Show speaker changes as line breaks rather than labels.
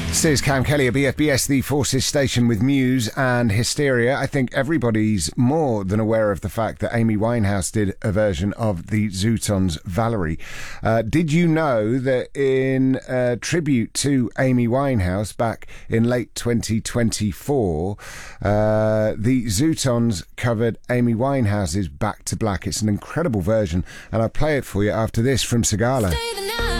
This is Cam Kelly at BFBS, the Forces station with Muse and Hysteria. I think everybody's more than aware of the fact that Amy Winehouse did a version of the Zootons' Valerie. Did you know that in tribute to Amy Winehouse back in late 2024, the Zootons covered Amy Winehouse's Back to Black? It's an incredible version, and I'll play it for you after this from Sigala.